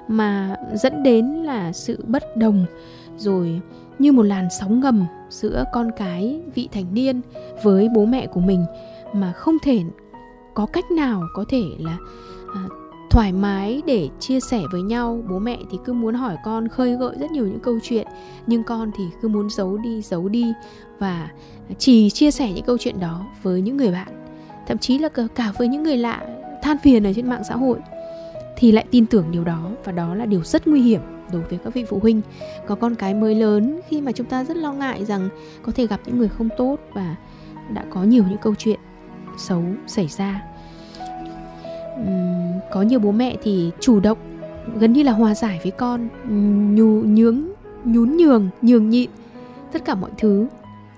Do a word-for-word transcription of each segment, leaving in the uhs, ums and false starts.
mà dẫn đến là sự bất đồng, rồi như một làn sóng ngầm giữa con cái vị thành niên với bố mẹ của mình, mà không thể có cách nào có thể là à, thoải mái để chia sẻ với nhau. Bố mẹ thì cứ muốn hỏi con, khơi gợi rất nhiều những câu chuyện, nhưng con thì cứ muốn giấu đi, giấu đi và chỉ chia sẻ những câu chuyện đó với những người bạn, thậm chí là cả với những người lạ than phiền ở trên mạng xã hội, thì lại tin tưởng điều đó. Và đó là điều rất nguy hiểm đối với các vị phụ huynh có con cái mới lớn, khi mà chúng ta rất lo ngại rằng có thể gặp những người không tốt và đã có nhiều những câu chuyện xấu xảy ra. uhm, Có nhiều bố mẹ thì chủ động gần như là hòa giải với con, nhu, nhướng, nhún nhường, nhường nhịn tất cả mọi thứ,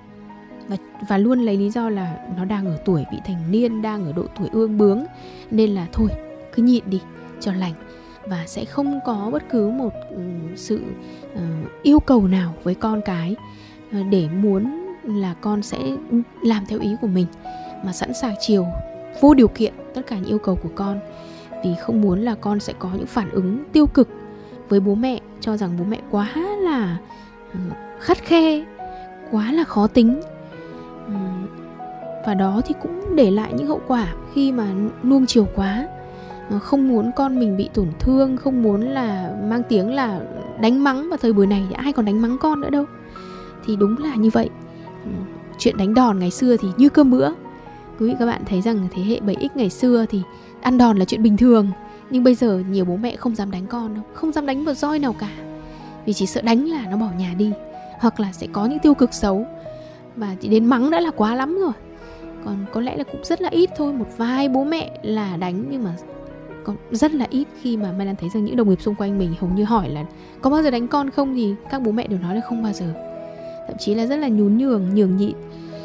và, và luôn lấy lý do là nó đang ở tuổi vị thành niên, đang ở độ tuổi ương bướng, nên là thôi cứ nhịn đi cho lành, và sẽ không có bất cứ một uh, sự uh, yêu cầu nào với con cái uh, để muốn là con sẽ làm theo ý của mình, mà sẵn sàng chiều vô điều kiện tất cả những yêu cầu của con, vì không muốn là con sẽ có những phản ứng tiêu cực với bố mẹ, cho rằng bố mẹ quá là uh, khắt khe, quá là khó tính. uh, Và đó thì cũng để lại những hậu quả khi mà nuông chiều quá, không muốn con mình bị tổn thương, không muốn là mang tiếng là đánh mắng. Và thời buổi này thì ai còn đánh mắng con nữa đâu. Thì đúng là như vậy. Chuyện đánh đòn ngày xưa thì như cơm bữa. Quý vị các bạn thấy rằng thế hệ bảy x ngày xưa thì ăn đòn là chuyện bình thường, nhưng bây giờ nhiều bố mẹ không dám đánh con đâu, không dám đánh vào roi nào cả, vì chỉ sợ đánh là nó bỏ nhà đi, hoặc là sẽ có những tiêu cực xấu. Và chỉ đến mắng đã là quá lắm rồi. Còn có lẽ là cũng rất là ít thôi, một vài bố mẹ là đánh, nhưng mà còn rất là ít. Khi mà Mai Lan thấy rằng những đồng nghiệp xung quanh mình hầu như hỏi là có bao giờ đánh con không, thì các bố mẹ đều nói là không bao giờ, thậm chí là rất là nhún nhường, nhường nhịn.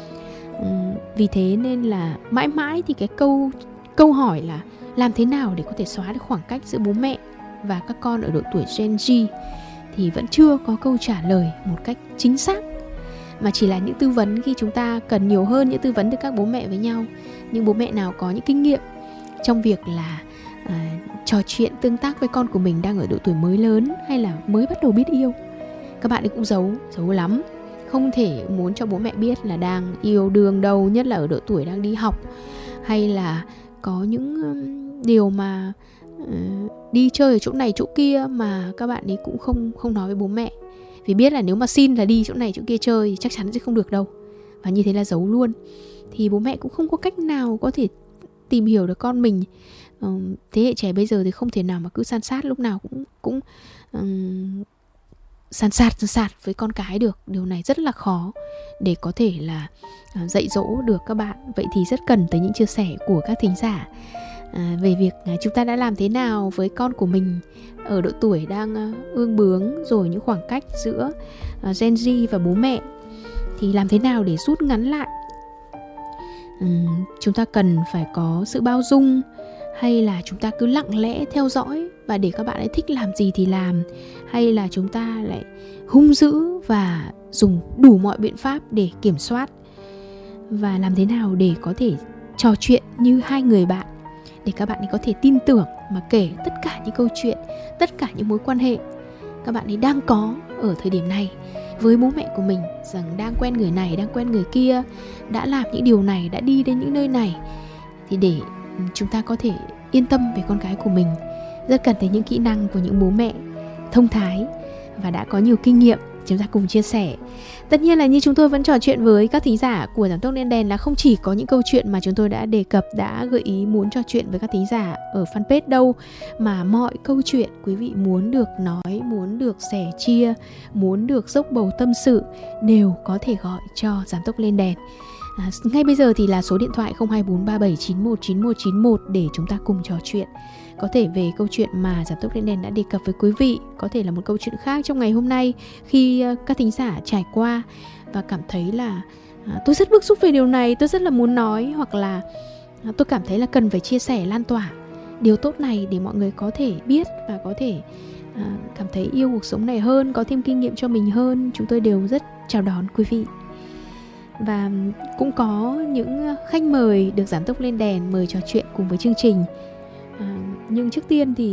uhm, Vì thế nên là mãi mãi thì cái câu câu hỏi là làm thế nào để có thể xóa được khoảng cách giữa bố mẹ và các con ở độ tuổi Gen Z thì vẫn chưa có câu trả lời một cách chính xác, mà chỉ là những tư vấn khi chúng ta cần nhiều hơn những tư vấn từ các bố mẹ với nhau. Nhưng bố mẹ nào có những kinh nghiệm trong việc là à, trò chuyện tương tác với con của mình đang ở độ tuổi mới lớn, hay là mới bắt đầu biết yêu, các bạn ấy cũng giấu, giấu lắm. Không thể muốn cho bố mẹ biết là đang yêu đương đâu, nhất là ở độ tuổi đang đi học, hay là có những um, điều mà uh, đi chơi ở chỗ này chỗ kia mà các bạn ấy cũng không, không nói với bố mẹ, vì biết là nếu mà xin là đi chỗ này chỗ kia chơi thì chắc chắn sẽ không được đâu, và như thế là giấu luôn. Thì bố mẹ cũng không có cách nào có thể tìm hiểu được con mình. uh, Thế hệ trẻ bây giờ thì không thể nào mà cứ san sát, lúc nào cũng cũng um, san sát san sát với con cái được. Điều này rất là khó để có thể là uh, dạy dỗ được các bạn. Vậy thì rất cần tới những chia sẻ của các thính giả à, về việc uh, chúng ta đã làm thế nào với con của mình ở độ tuổi đang uh, ương bướng, rồi những khoảng cách giữa uh, Gen Z và bố mẹ thì làm thế nào để rút ngắn lại. uhm, Chúng ta cần phải có sự bao dung, hay là chúng ta cứ lặng lẽ theo dõi và để các bạn ấy thích làm gì thì làm, hay là chúng ta lại hung dữ và dùng đủ mọi biện pháp để kiểm soát. Và làm thế nào để có thể trò chuyện như hai người bạn, để các bạn ấy có thể tin tưởng mà kể tất cả những câu chuyện, tất cả những mối quan hệ các bạn ấy đang có ở thời điểm này với bố mẹ của mình, rằng đang quen người này, đang quen người kia, đã làm những điều này, đã đi đến những nơi này, thì để chúng ta có thể yên tâm về con cái của mình. Rất cần tới những kỹ năng của những bố mẹ thông thái và đã có nhiều kinh nghiệm, chúng ta cùng chia sẻ. Tất nhiên là như chúng tôi vẫn trò chuyện với các thính giả của Giảm Tốc Lên Đèn là không chỉ có những câu chuyện mà chúng tôi đã đề cập, đã gợi ý muốn trò chuyện với các thính giả ở fanpage đâu, mà mọi câu chuyện quý vị muốn được nói, muốn được sẻ chia, muốn được dốc bầu tâm sự đều có thể gọi cho Giảm Tốc Lên Đèn. À, ngay bây giờ thì là số điện thoại không hai bốn ba bảy chín một chín một chín một để chúng ta cùng trò chuyện. Có thể về câu chuyện mà Giảm Tốc Lên Đèn đã đề cập với quý vị, có thể là một câu chuyện khác trong ngày hôm nay khi các thính giả trải qua và cảm thấy là à, tôi rất bức xúc về điều này, tôi rất là muốn nói, hoặc là à, tôi cảm thấy là cần phải chia sẻ, lan tỏa điều tốt này để mọi người có thể biết và có thể à, cảm thấy yêu cuộc sống này hơn, có thêm kinh nghiệm cho mình hơn. Chúng tôi đều rất chào đón quý vị. Và cũng có những khách mời được Giảm Tốc Lên Đèn mời trò chuyện cùng với chương trình. À, nhưng trước tiên thì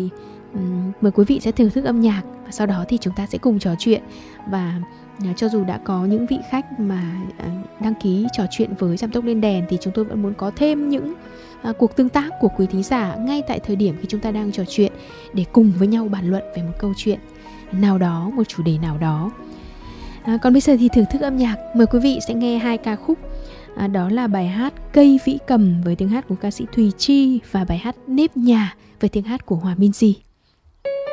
Uhm, mời quý vị sẽ thưởng thức âm nhạc và sau đó thì chúng ta sẽ cùng trò chuyện. Và uh, cho dù đã có những vị khách mà uh, đăng ký trò chuyện với Giảm Tốc Lên Đèn thì chúng tôi vẫn muốn có thêm những uh, cuộc tương tác của quý thính giả ngay tại thời điểm khi chúng ta đang trò chuyện, để cùng với nhau bàn luận về một câu chuyện nào đó, một chủ đề nào đó. À, còn bây giờ thì thưởng thức âm nhạc, mời quý vị sẽ nghe hai ca khúc. À, đó là bài hát Cây Vĩ Cầm với tiếng hát của ca sĩ Thùy Chi và bài hát Nếp Nhà với tiếng hát của Hòa Minzy.